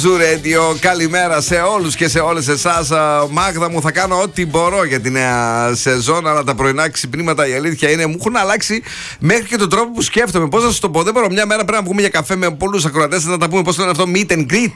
Zoo Radio, καλημέρα σε όλους και σε όλες εσάς. Μάγδα μου, θα κάνω ό,τι μπορώ για τη νέα σεζόν, αλλά τα πρωινά ξυπνήματα η αλήθεια είναι μου έχουν αλλάξει μέχρι και τον τρόπο που σκέφτομαι. Πώς να σου το πω, δεν μπορώ. Μια μέρα πρέπει να βγούμε για καφέ με πολλούς ακροατές να τα πούμε πώς λένε αυτό, meet and greet.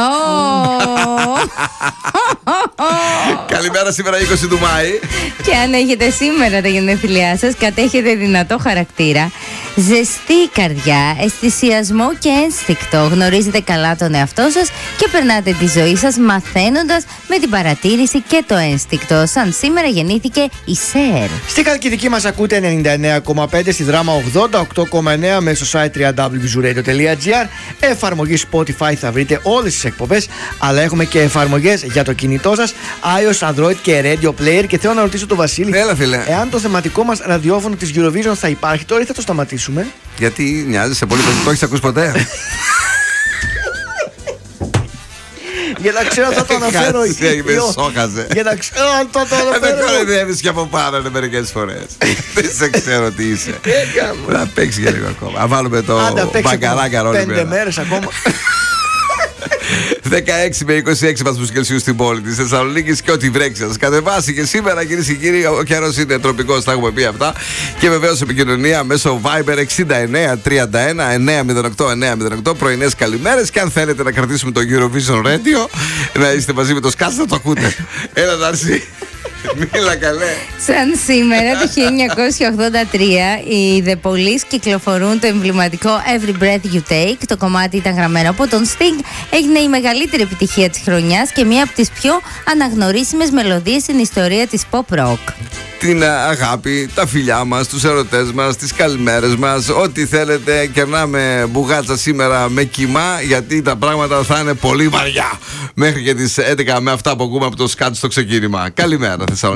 Καλημέρα, σήμερα 20 του Μάη. Και αν έχετε σήμερα τα γενέθλιά σας, κατέχετε δυνατό χαρακτήρα, ζεστή καρδιά, αισθησιασμό και ένστικτο. Γνωρίζετε καλά τον εαυτό σας και περνάτε τη ζωή σας μαθαίνοντας με την παρατήρηση και το ένστικτο. Σαν σήμερα γεννήθηκε η Σέρ. Στη Χαλκιδική μας ακούτε 99,5, στη Δράμα 88,9 μέσω site www.zooradio.gr. Εφαρμογή Spotify θα βρείτε όλες τις εκπομπές, αλλά έχουμε και εφαρμογές για το κινητό σας, iOS, Android και Radio Player. Και θέλω να ρωτήσω τον Βασίλη, Έλα, φίλε. εάν το θεματικό μας ραδιόφωνο της Eurovision θα υπάρχει τώρα ή θα το σταματήσουμε? Γιατί μοιάζεσαι πολύ, το έχεις ακούσει ποτέ? Για να ξέρω αν θα το αναφέρω. Με σώκαζε. Για να ξέρω αν θα το αναφέρω. Δεν κοροϊδεύεις και από πάνω μερικές φορές. Δεν σε ξέρω τι είσαι. Να παίξει για λίγο ακόμα. Αν βάλουμε το μπαγκαράκα ρόλο. 5 μέρες ακόμα. 16 με 26 βαθμούς Κελσίου στην πόλη της Θεσσαλονίκης και ό,τι βρέξει σας κατεβάσει. Και σήμερα, κυρίες και κύριοι, ο καιρός είναι τροπικός, τα έχουμε πει αυτά. Και βεβαίως επικοινωνία μέσω Viber 69 31 908 908. Πρωινές καλημέρες. Και αν θέλετε να κρατήσουμε το Eurovision Radio, να είστε μαζί με το Σκάτς να το ακούτε. Έλα, Νάρση. Μίλα καλέ. Σαν σήμερα το 1983 οι The Police κυκλοφορούν το εμβληματικό Every Breath You Take. Το κομμάτι ήταν γραμμένο από τον Sting. Έγινε η μεγαλύτερη επιτυχία της χρονιάς και μία από τις πιο αναγνωρίσιμες μελωδίες στην ιστορία της pop rock. Την αγάπη, τα φιλιά μας, τους ερωτές μας, τις καλημέρες μας, ό,τι θέλετε. Κερνάμε μπουγάτσα σήμερα με κοιμά, γιατί τα πράγματα θα είναι πολύ βαριά μέχρι και τις 11 με αυτά που ακούμε από το Σκάτς στο ξεκίνημα. Καλημέρα, Θεσσαλονίκη.